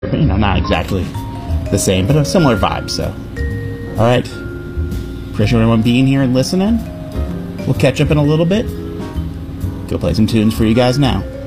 You know, not exactly the same, but a similar vibe. So, all right. Appreciate everyone being here and listening. We'll catch up in a little bit. Go play some tunes for you guys now.